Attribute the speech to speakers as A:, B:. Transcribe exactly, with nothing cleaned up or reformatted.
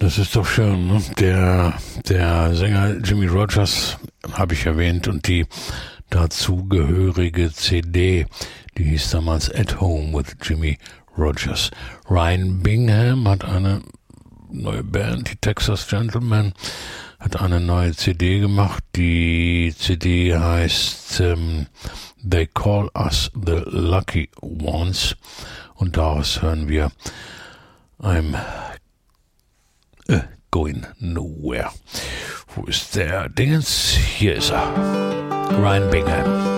A: Das ist doch schön, ne? Der, der Sänger Jimmie Rodgers habe ich erwähnt und die dazugehörige C D, die hieß damals At Home with Jimmie Rodgers. Ryan Bingham hat eine neue Band, die Texas Gentlemen, hat eine neue C D gemacht. Die C D heißt ähm, They Call Us the Lucky Ones und daraus hören wir I'm äh, Going Nowhere. Wo ist der Dingens? Hier ist er. Ryan Bingham.